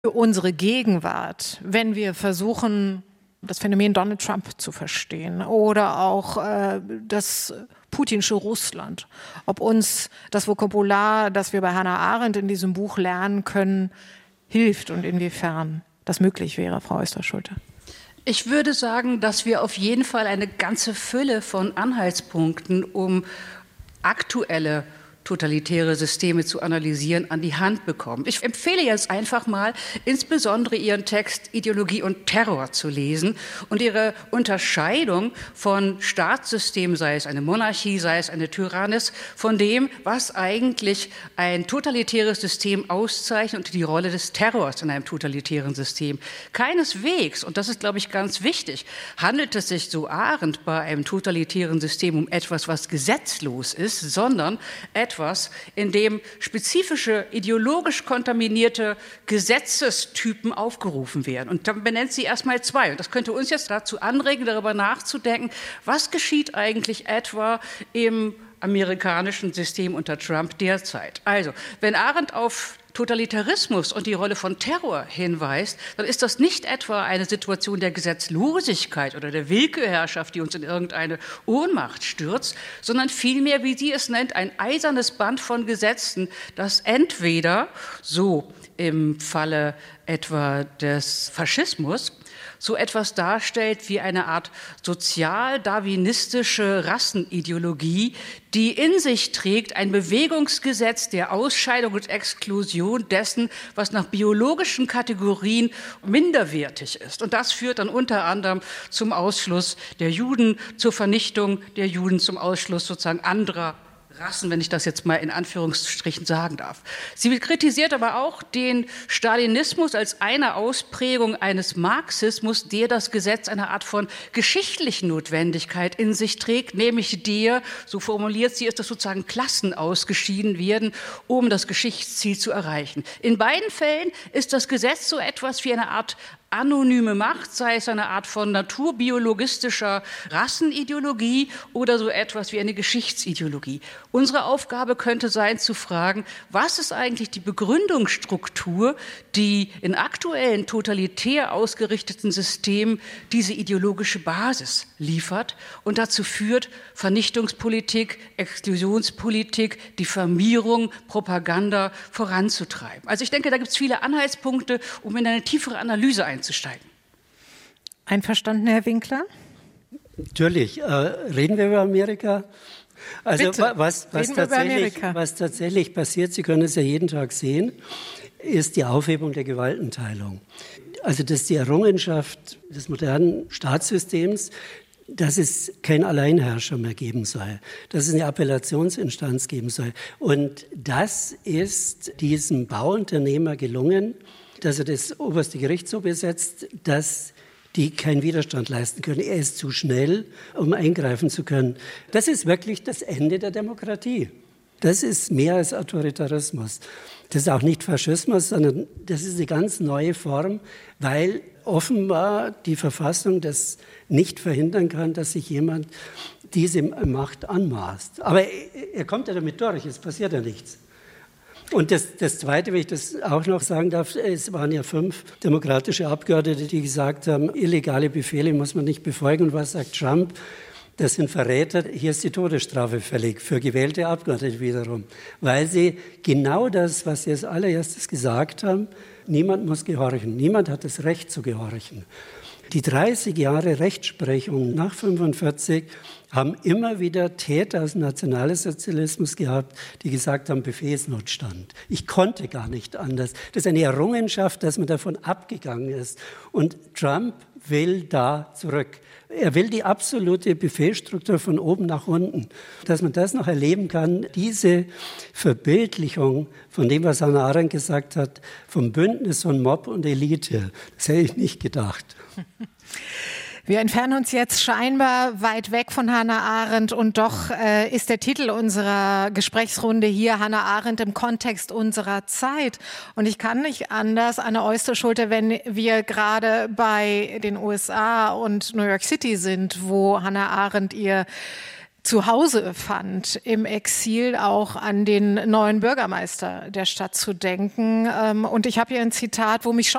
für unsere Gegenwart, wenn wir versuchen, das Phänomen Donald Trump zu verstehen oder auch das putinsche Russland, ob uns das Vokabular, das wir bei Hannah Arendt in diesem Buch lernen können, hilft und inwiefern das möglich wäre, Frau Oesterschulte. Ich würde sagen, dass wir auf jeden Fall eine ganze Fülle von Anhaltspunkten, um aktuelle totalitäre Systeme zu analysieren, an die Hand bekommen. Ich empfehle jetzt einfach mal, insbesondere Ihren Text Ideologie und Terror zu lesen und Ihre Unterscheidung von Staatssystemen, sei es eine Monarchie, sei es eine Tyrannis, von dem, was eigentlich ein totalitäres System auszeichnet und die Rolle des Terrors in einem totalitären System. Keineswegs, und das ist, glaube ich, ganz wichtig, handelt es sich, so Arendt, bei einem totalitären System um etwas, was gesetzlos ist, sondern etwas, in dem spezifische ideologisch kontaminierte Gesetzestypen aufgerufen werden. Und dann benennt sie erstmal zwei. Und das könnte uns jetzt dazu anregen, darüber nachzudenken, was geschieht eigentlich etwa im amerikanischen System unter Trump derzeit. Also, wenn Arendt auf Totalitarismus und die Rolle von Terror hinweist, dann ist das nicht etwa eine Situation der Gesetzlosigkeit oder der Willkürherrschaft, die uns in irgendeine Ohnmacht stürzt, sondern vielmehr, wie sie es nennt, ein eisernes Band von Gesetzen, das entweder, so im Falle etwa des Faschismus, so etwas darstellt wie eine Art sozial-darwinistische Rassenideologie, die in sich trägt ein Bewegungsgesetz der Ausscheidung und Exklusion dessen, was nach biologischen Kategorien minderwertig ist. Und das führt dann unter anderem zum Ausschluss der Juden, zur Vernichtung der Juden, zum Ausschluss sozusagen anderer Rassen, wenn ich das jetzt mal in Anführungsstrichen sagen darf. Sie kritisiert aber auch den Stalinismus als eine Ausprägung eines Marxismus, der das Gesetz einer Art von geschichtlichen Notwendigkeit in sich trägt, nämlich der, so formuliert sie, ist, dass sozusagen Klassen ausgeschieden werden, um das Geschichtsziel zu erreichen. In beiden Fällen ist das Gesetz so etwas wie eine Art anonyme Macht, sei es eine Art von naturbiologistischer Rassenideologie oder so etwas wie eine Geschichtsideologie. Unsere Aufgabe könnte sein, zu fragen, was ist eigentlich die Begründungsstruktur, die in aktuellen totalitär ausgerichteten Systemen diese ideologische Basis liefert und dazu führt, Vernichtungspolitik, Exklusionspolitik, Diffamierung, Propaganda voranzutreiben. Also ich denke, da gibt es viele Anhaltspunkte, um in eine tiefere Analyse einzusteigen. Einverstanden, Herr Winkler? Natürlich. Reden wir über Amerika? Also Bitte, was tatsächlich passiert, Sie können es ja jeden Tag sehen, ist die Aufhebung der Gewaltenteilung. Also das ist die Errungenschaft des modernen Staatssystems, dass es kein Alleinherrscher mehr geben soll, dass es eine Appellationsinstanz geben soll. Und das ist diesem Bauunternehmer gelungen, dass er das oberste Gericht so besetzt, dass die keinen Widerstand leisten können. Er ist zu schnell, um eingreifen zu können. Das ist wirklich das Ende der Demokratie. Das ist mehr als Autoritarismus. Das ist auch nicht Faschismus, sondern das ist eine ganz neue Form, weil offenbar die Verfassung das nicht verhindern kann, dass sich jemand diese Macht anmaßt. Aber er kommt ja damit durch, es passiert ja nichts. Und das Zweite, wenn ich das auch noch sagen darf, es waren ja 5 demokratische Abgeordnete, die gesagt haben, illegale Befehle muss man nicht befolgen. Und was sagt Trump? Das sind Verräter. Hier ist die Todesstrafe fällig für gewählte Abgeordnete wiederum. Weil sie genau das, was sie als allererstes gesagt haben, niemand muss gehorchen. Niemand hat das Recht zu gehorchen. Die 30 Jahre Rechtsprechung nach 1945 haben immer wieder Täter aus dem Nationalsozialismus gehabt, die gesagt haben, Befehlsnotstand. Ich konnte gar nicht anders. Das ist eine Errungenschaft, dass man davon abgegangen ist. Und Trump will da zurück. Er will die absolute Befehlsstruktur von oben nach unten. Dass man das noch erleben kann, diese Verbildlichung von dem, was Hannah Arendt gesagt hat, vom Bündnis von Mob und Elite, das hätte ich nicht gedacht. Wir entfernen uns jetzt scheinbar weit weg von Hannah Arendt und doch ist der Titel unserer Gesprächsrunde hier Hannah Arendt im Kontext unserer Zeit. Und ich kann nicht anders, Anne Oesterschulte, wenn wir gerade bei den USA und New York City sind, wo Hannah Arendt ihr zu Hause fand, im Exil auch an den neuen Bürgermeister der Stadt zu denken. Und ich habe hier ein Zitat, wo mich schon